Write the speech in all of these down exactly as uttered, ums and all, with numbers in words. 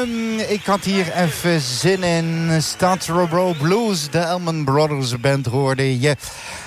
Um, ik had hier even zin in. Statro Blues, de Allman Brothers Band hoorde je.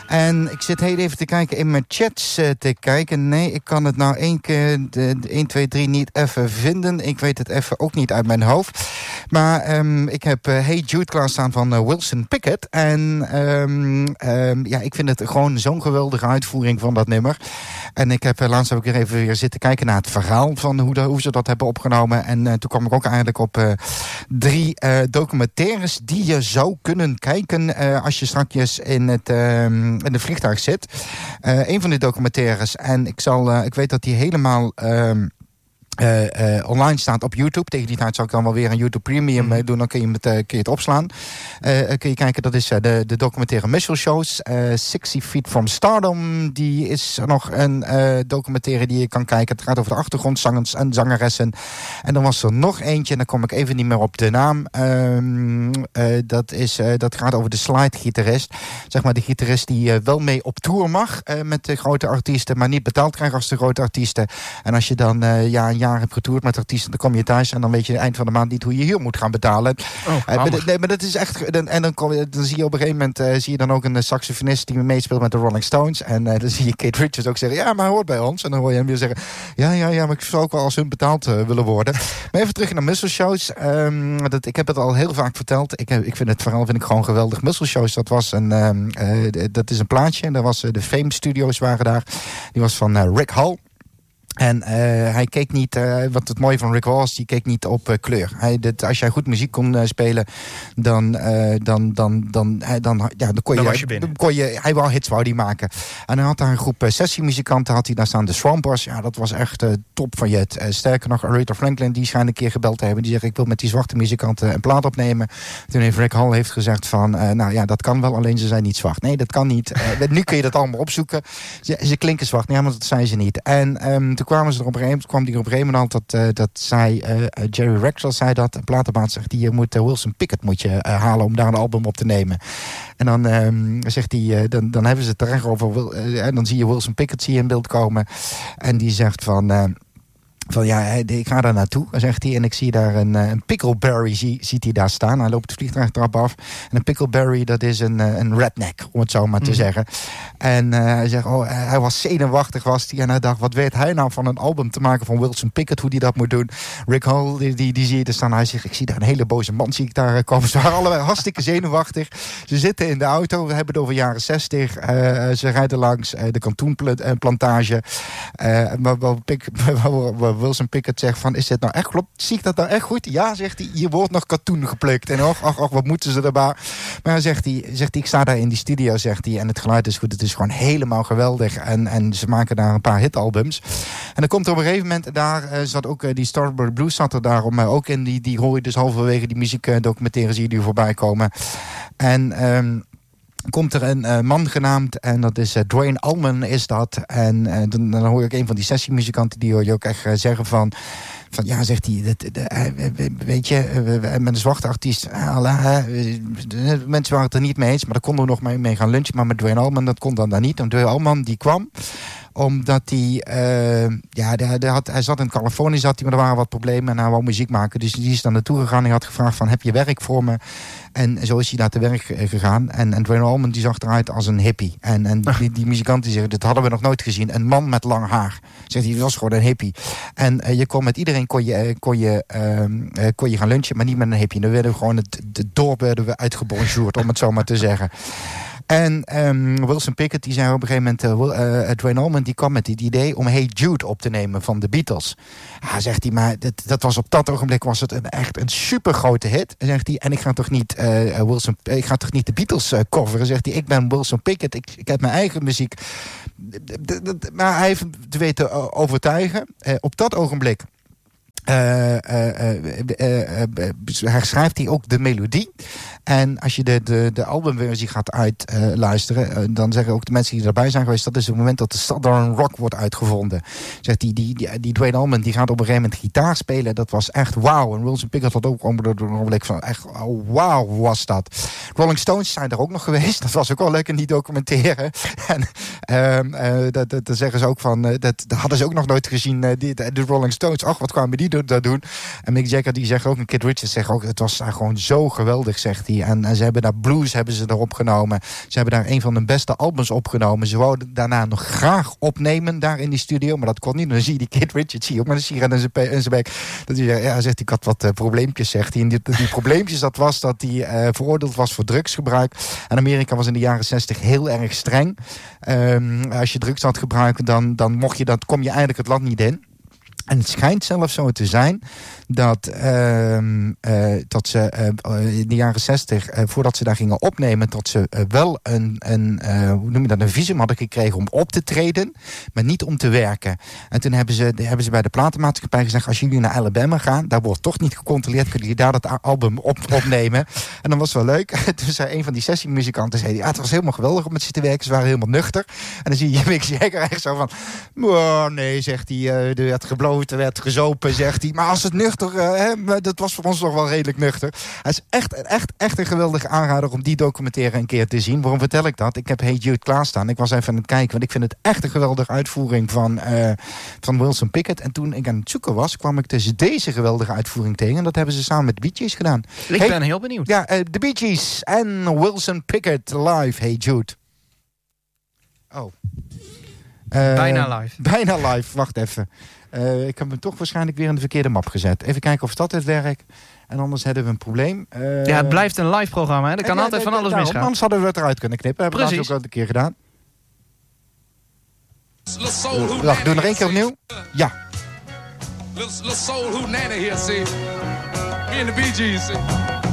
En ik zit heel even te kijken in mijn chats uh, te kijken. Nee, ik kan het nou één keer, de, de één, twee, drie niet even vinden. Ik weet het even ook niet uit mijn hoofd. Maar um, ik heb uh, Hey Jude klaarstaan van uh, Wilson Pickett. En um, um, ja, ik vind het gewoon zo'n geweldige uitvoering van dat nummer. En ik heb uh, laatst ook weer even weer zitten kijken naar het verhaal van hoe, de, hoe ze dat hebben opgenomen. En uh, toen kwam ik ook eigenlijk op uh, drie uh, documentaires die je zou kunnen kijken uh, als je straks in het uh, in de vliegtuig zit. Uh, een van die documentaires, en ik zal, uh, ik weet dat die helemaal Uh, Uh, uh, online staat op YouTube. Tegen die tijd zal ik dan wel weer een YouTube Premium mm. doen. Dan kun je, het, uh, kun je het opslaan. Uh, kun je kijken, dat is uh, de, de documentaire Muscle Shows. Uh, sixty Feet from Stardom. Die is nog een uh, documentaire die je kan kijken. Het gaat over de achtergrondzangers en zangeressen. En dan was er nog eentje. En dan kom ik even niet meer op de naam. Um, uh, dat, is, uh, dat gaat over de slide-gitarist. Zeg maar de gitarist die uh, wel mee op tour mag. Uh, met de grote artiesten. Maar niet betaald krijgt als de grote artiesten. En als je dan uh, ja, een jaar hebt getoerd met artiesten, dan kom je thuis en dan weet je eind van de maand niet hoe je huur moet gaan betalen. Oh, uh, maar, nee, maar dat is echt. En dan, kom je, dan zie je op een gegeven moment uh, zie je dan ook een saxofonist die meespeelt met de Rolling Stones. En uh, dan zie je Keith Richards ook zeggen: ja, maar hij hoort bij ons. En dan hoor je hem weer zeggen: ja, ja, ja, maar ik zou ook wel als hun betaald uh, willen worden. Maar even terug naar Muscle Shows. Um, dat, ik heb het al heel vaak verteld. Ik, ik vind het verhaal vind ik gewoon geweldig. Muscle Shows, dat was een, um, uh, dat is een plaatje. En daar was uh, de Fame Studios waren daar. Die was van uh, Rick Hall. En uh, hij keek niet, uh, wat het mooie van Rick was, die keek niet op uh, kleur. Hij, dit, als jij goed muziek kon uh, spelen, dan, uh, dan, dan, dan, uh, dan, ja, dan kon je, dan was je binnen. Kon je, hij wou hits wou die maken. En hij had daar een groep uh, sessiemuzikanten, had hij daar staan, de Swampers. Ja, dat was echt uh, top van je. Uh, sterker nog, Aretha Franklin, die schijnt een keer gebeld te hebben. Die zegt: ik wil met die zwarte muzikanten een plaat opnemen. Toen heeft Rick Hall heeft gezegd van, uh, nou ja, dat kan wel, alleen ze zijn niet zwart. Nee, dat kan niet. Uh, nu kun je dat allemaal opzoeken. Ze, ze klinken zwart, nee, maar dat zijn ze niet. En um, toen kwamen ze er op een gegeven moment, kwam die op een gegeven moment dat, uh, dat zei, uh, Jerry Rexel zei dat, een platenbaas zegt, die je moet uh, Wilson Pickett moet je uh, halen om daar een album op te nemen. En dan um, zegt hij, uh, dan, dan hebben ze het terecht over, uh, en dan zie je Wilson Pickett zie je in beeld komen. En die zegt van, Uh, Van ja, ik ga daar naartoe, zegt hij. En ik zie daar een, een pickleberry, zie, ziet hij daar staan. Hij loopt de vliegtuigtrap af. En een pickleberry, dat is een, een redneck, om het zo maar te mm. zeggen. En uh, hij zegt, oh, hij was zenuwachtig, was hij. En hij dacht, wat weet hij nou van een album te maken van Wilson Pickett, hoe die dat moet doen. Rick Hall, die, die, die zie je er staan. Hij zegt, ik zie daar een hele boze man, zie ik daar komen. Ze waren allebei hartstikke zenuwachtig. Ze zitten in de auto, we hebben het over jaren zestig. Uh, ze rijden langs uh, de kantoenplantage. Uh, maar waar Wilson Pickett zegt van, is dit nou echt, klopt? Zie ik dat nou echt goed? Ja, zegt hij, je wordt nog katoen geplukt. En och, och, och, wat moeten ze erbij? Maar dan zegt hij, zegt hij, ik sta daar in die studio, zegt hij, en het geluid is goed, het is gewoon helemaal geweldig. En, en ze maken daar een paar hitalbums. En dan komt er op een gegeven moment, daar uh, zat ook uh, die Starboard Blues zat er daarom, maar ook in die, die hoor je dus halverwege die muziekdocumentaires zie je die voorbij komen. En Um, komt er een uh, man genaamd en dat is uh, Duane Allman is dat. En uh, dan, dan hoor ik een van die sessiemuzikanten, die hoor je ook echt uh, zeggen van, van ja, zegt hij, dat, dat, uh, weet je, uh, met een zwarte artiest, uh, Allah, uh, de mensen waren het er niet mee eens, maar daar konden we nog mee, mee gaan lunchen. Maar met Duane Allman, dat kon dan daar niet. En Duane Allman, die kwam omdat hij, uh, ja, de, de had, hij zat in Californië, zat hij, maar er waren wat problemen en hij wou muziek maken. Dus die is dan naartoe gegaan en hij had gevraagd van, heb je werk voor me? En zo is hij daar te werk gegaan. En, en Duane Allman, die zag eruit als een hippie. En, en die, die muzikant die zegt, dit hadden we nog nooit gezien. Een man met lang haar. Zegt hij, dat was gewoon een hippie. En uh, je kon met iedereen kon je, uh, kon, je, uh, uh, kon je gaan lunchen, maar niet met een hippie. Dan werden we gewoon het, het dorp werden we uitgebonjourd, om het zo maar te zeggen. En um, Wilson Pickett, die zei op een gegeven moment, uh, uh, Duane Allman, die kwam met het idee om Hey Jude op te nemen van de Beatles. Ja, zegt hij, maar dat, dat was op dat ogenblik was het een, echt een supergrote hit. Zegt hij, en ik ga toch niet uh, Wilson, ik ga toch niet de Beatles uh, coveren. Zegt hij, ik ben Wilson Pickett, ik, ik heb mijn eigen muziek. Maar hij heeft te weten overtuigen. Uh, op dat ogenblik Uh, uh, uh, uh, uh, herschrijft hij ook de melodie. En als je de, de, de albumversie gaat uitluisteren, uh, uh, dan zeggen ook de mensen die erbij zijn geweest, dat is het moment dat de Southern Rock wordt uitgevonden. Zegt die, die, die, die Duane Allman, die gaat op een gegeven moment gitaar spelen. Dat was echt wauw. En Wilson Pickett had ook onder de ogenblik van echt oh, wauw was dat. Rolling Stones zijn er ook nog geweest. Dat was ook wel leuk in die documentaire. En uh, uh, dat, dat, dat zeggen ze ook van, uh, dat, dat hadden ze ook nog nooit gezien. Uh, die, de Rolling Stones, ach, wat kwamen die doen? Should dat doen. En Mick Jagger die zegt ook, en Keith Richards zegt ook, het was daar gewoon zo geweldig, zegt hij. En, en ze hebben daar blues hebben ze daar opgenomen. Ze hebben daar een van de beste albums opgenomen. Ze wouden daarna nog graag opnemen daar in die studio, maar dat kon niet. Dan zie je die Keith Richards, zie je ook met een sigaret in zijn, pe- in zijn bek. Dat hij zegt, ja, zegt, ik had wat uh, probleempjes, zegt hij. En die, die probleempjes, dat was dat hij uh, veroordeeld was voor drugsgebruik. En Amerika was in de jaren zestig heel erg streng. Um, als je drugs had gebruikt, dan, dan mocht je, dat, kom je eigenlijk het land niet in. En het schijnt zelfs zo te zijn dat, uh, uh, dat ze uh, in de jaren zestig, uh, voordat ze daar gingen opnemen, dat ze uh, wel een, een, uh, hoe noem je dat, een visum hadden gekregen om op te treden, maar niet om te werken. En toen hebben ze, hebben ze bij de platenmaatschappij gezegd, als jullie naar Alabama gaan, daar wordt toch niet gecontroleerd, kunnen jullie daar dat album op, opnemen. En dan was het wel leuk. Toen zei een van die sessiemuzikanten, zei, ja, het was helemaal geweldig om met ze te werken, ze waren helemaal nuchter. En dan zie je Mick Jagger echt zo van, oh, nee, zegt hij, uh, er werd geblozen, er werd gezopen, zegt hij. Maar als het nuchter, uh, hè, dat was voor ons nog wel redelijk nuchter. Hij is echt, echt, echt een geweldige aanrader om die documentaire een keer te zien. Waarom vertel ik dat? Ik heb Hey Jude klaarstaan. Ik was even aan het kijken, want ik vind het echt een geweldige uitvoering van, uh, van Wilson Pickett. En toen ik aan het zoeken was, kwam ik dus deze geweldige uitvoering tegen. En dat hebben ze samen met de Bee Gees gedaan. Ik hey, ben heel benieuwd. Ja, uh, de Bee Gees en Wilson Pickett live. Hey Jude. Oh. Uh, bijna live. Bijna live, wacht even. Uh, ik heb hem toch waarschijnlijk weer in de verkeerde map gezet. Even kijken of dat het werkt. En anders hebben we een probleem. Uh, ja, het blijft een live programma. Hè? Er kan ja, altijd van alles nou, misgaan. Anders hadden we het eruit kunnen knippen. Hebben we dat ook al een keer gedaan. Uh, wacht, doe nog één keer opnieuw. Ja. Little soul who nana here, see. Me and the Bee Gees, see.